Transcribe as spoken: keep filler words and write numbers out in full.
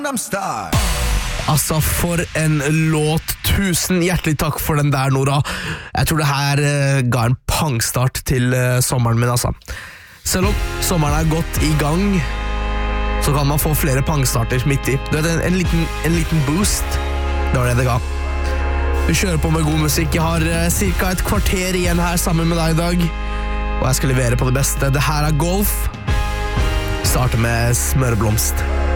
Altså, for en låt. Tusen hjertelig takk for den der, Nora. Jeg tror det her uh, ga en pangstart til uh, sommeren min, altså. Selv om sommeren er godt i gang, så kan man få flere pangstarter midt i. Du vet, en, en, liten, en liten boost. Det var det det ga. Vi kjører på med god musikk. Jeg har uh, cirka et kvarter igjen her sammen med deg i dag, og jeg skal levere på det beste. Det her er Golf. Starter med Smørblomst.